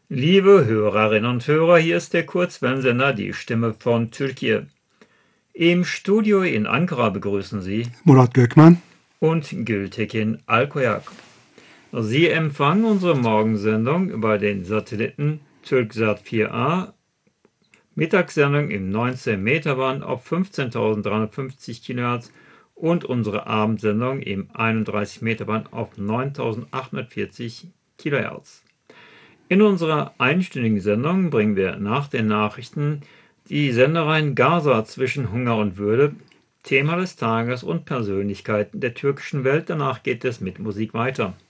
Liebe Hörerinnen und Hörer, hier ist der Kurzwellensender Die Stimme von Türkei. Im Studio in Ankara begrüßen Sie Murat Gökmen und Gültekin Alkoyak. Sie empfangen unsere Morgensendung über den Satelliten Türksat 4A, Mittagssendung im 19 Meter Band auf 15.350 kHz und unsere Abendsendung im 31 Meter Band auf 9.840 kHz. In unserer einstündigen Sendung bringen wir nach den Nachrichten die Sendereihen Gaza zwischen Hunger und Würde, Thema des Tages und Persönlichkeiten der türkischen Welt. Danach geht es mit Musik weiter.